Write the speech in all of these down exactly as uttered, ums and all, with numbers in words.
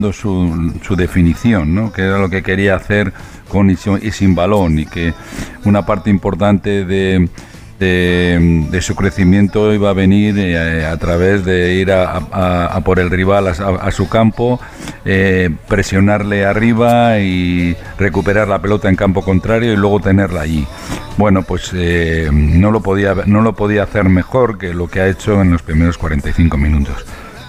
Su, su definición, ¿no? Que era lo que quería hacer con y sin, y sin balón, y que una parte importante de, de, de su crecimiento iba a venir eh, a través de ir a, a, a por el rival a, a su campo, eh, presionarle arriba y recuperar la pelota en campo contrario y luego tenerla allí. Bueno, pues eh, no lo podía, no lo podía hacer mejor que lo que ha hecho en los primeros cuarenta y cinco minutos.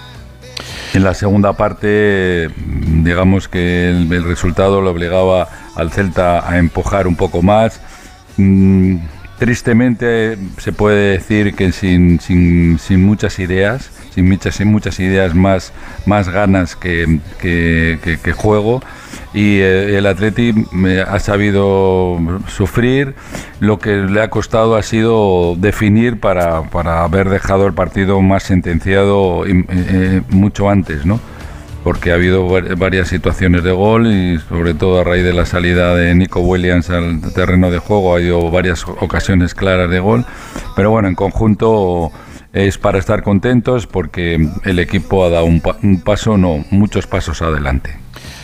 En la segunda parte, digamos que el, el resultado lo obligaba al Celta a empujar un poco más. Mm, tristemente se puede decir que sin, sin, sin muchas ideas, sin muchas, sin muchas ideas más, más ganas que, que, que, que juego. Y eh, el Atleti ha sabido sufrir. Lo que le ha costado ha sido definir para, para haber dejado el partido más sentenciado eh, eh, mucho antes, ¿no? Porque ha habido varias situaciones de gol y sobre todo a raíz de la salida de Nico Williams al terreno de juego ha habido varias ocasiones claras de gol. Pero bueno, en conjunto es para estar contentos porque el equipo ha dado un, pa- un paso, no, muchos pasos adelante.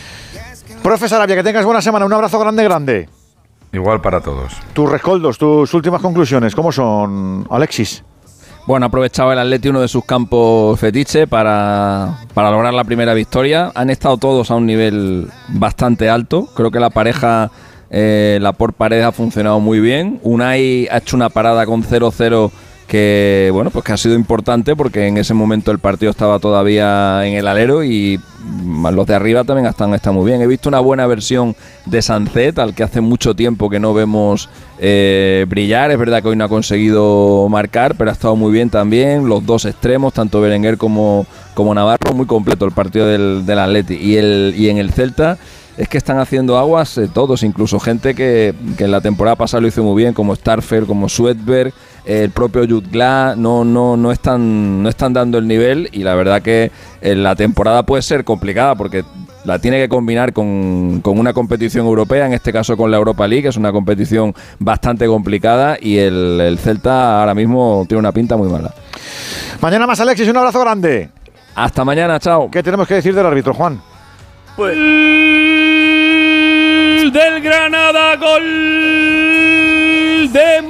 Profe Sarabia, que tengas buena semana. Un abrazo grande, grande. Igual para todos. Tus rescoldos, tus últimas conclusiones, ¿cómo son, Alexis? Bueno, aprovechaba el Atleti uno de sus campos fetiche para, para lograr la primera victoria. Han estado todos a un nivel bastante alto. Creo que la pareja, eh, la por pared ha funcionado muy bien. Unai ha hecho una parada con cero cero que, bueno, pues que ha sido importante porque en ese momento el partido estaba todavía en el alero y los de arriba también están, están muy bien. He visto una buena versión de Sancet, al que hace mucho tiempo que no vemos eh, brillar. Es verdad que hoy no ha conseguido marcar, pero ha estado muy bien también. Los dos extremos, tanto Berenguer como, como Navarro, muy completo el partido del, del Atleti. Y, el, y en el Celta es que están haciendo aguas eh, todos, incluso gente que, que en la temporada pasada lo hizo muy bien, como Starfer, como Sweetberg, eh, el propio Jutgla, no, no, no, están, no están dando el nivel, y la verdad que eh, la temporada puede ser complicada porque la tiene que combinar con, con una competición europea, en este caso con la Europa League, que es una competición bastante complicada, y el, el Celta ahora mismo tiene una pinta muy mala. Mañana más, Alexis, un abrazo grande. Hasta mañana, chao. ¿Qué tenemos que decir del árbitro, Juan? Pues del Granada, gol de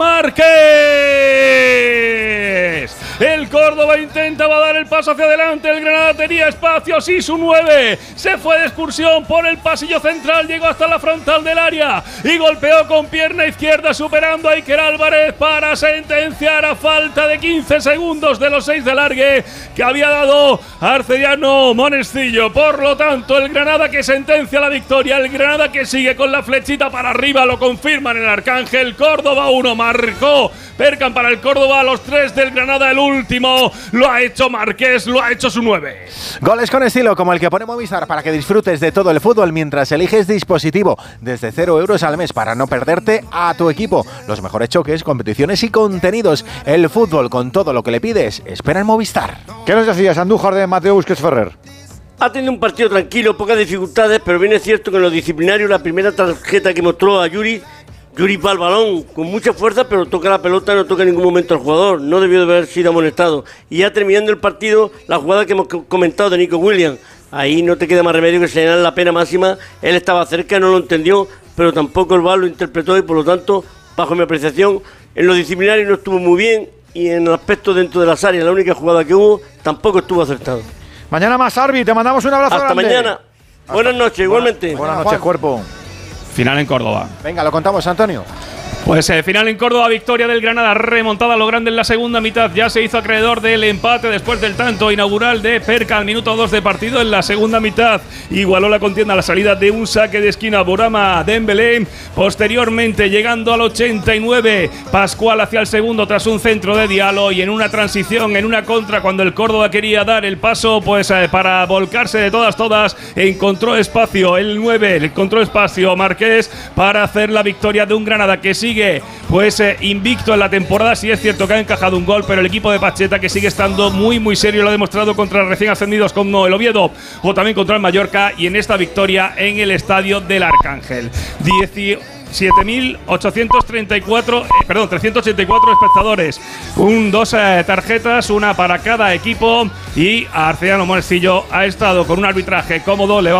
Márquez. El Córdoba intentaba dar el paso hacia adelante, el Granada tenía espacio, sí, su nueve se fue de excursión por el pasillo central, llegó hasta la frontal del área y golpeó con pierna izquierda superando a Iker Álvarez para sentenciar a falta de quince segundos de los seis de largue que había dado Arcediano Monestillo. Por lo tanto, el Granada que sentencia la victoria, el Granada que sigue con la flechita para arriba, lo confirman en el Arcángel. Córdoba uno, marcó Perkan para el Córdoba, a los tres del Granada, el último lo ha hecho Márquez, lo ha hecho su nueve. Goles con estilo como el que pone Movistar para que disfrutes de todo el fútbol mientras eliges dispositivo desde cero euros al mes para no perderte a tu equipo. Los mejores choques, competiciones y contenidos. El fútbol con todo lo que le pides. Espera en Movistar. ¿Qué nos decías, Andújar, de Mateo Busquets Ferrer? Ha tenido un partido tranquilo, pocas dificultades, pero bien es cierto que en lo disciplinario la primera tarjeta que mostró a Yuri, Yuri va al balón con mucha fuerza, pero toca la pelota, no toca en ningún momento al jugador, no debió de haber sido amonestado. Y ya terminando el partido, la jugada que hemos comentado de Nico Williams, ahí no te queda más remedio que señalar la pena máxima. Él estaba cerca, no lo entendió, pero tampoco el V A R lo interpretó y por lo tanto, bajo mi apreciación, en lo disciplinario no estuvo muy bien y en el aspecto dentro de las áreas, la única jugada que hubo, tampoco estuvo acertado. Mañana más, Arbi, te mandamos un abrazo Hasta grande. mañana. Hasta Buenas noches, buena, igualmente. Buenas noches, cuerpo. Final en Córdoba. Venga, lo contamos, Antonio. Pues eh, final en Córdoba, victoria del Granada, remontada a lo grande en la segunda mitad. Ya se hizo acreedor del empate después del tanto inaugural de Perkan al minuto dos de partido. En la segunda mitad igualó la contienda a la salida de un saque de esquina Borama Dembélé. Posteriormente, llegando al ochenta y nueve, Pascual hacia el segundo tras un centro de Diallo y en una transición, en una contra, cuando el Córdoba quería dar el paso pues eh, para volcarse de todas, todas, encontró espacio el nueve, encontró espacio Márquez para hacer la victoria de un Granada que sigue pues eh, invicto en la temporada. Sí es cierto que ha encajado un gol, pero el equipo de Pacheta, que sigue estando muy muy serio, lo ha demostrado contra recién ascendidos como el Oviedo o también contra el Mallorca, y en esta victoria en el estadio del Arcángel. siete mil ochocientos treinta y cuatro, eh, perdón, trescientos ochenta y cuatro espectadores. Un, dos eh, tarjetas, una para cada equipo. Y Arcediano Monestillo ha estado con un arbitraje cómodo. Le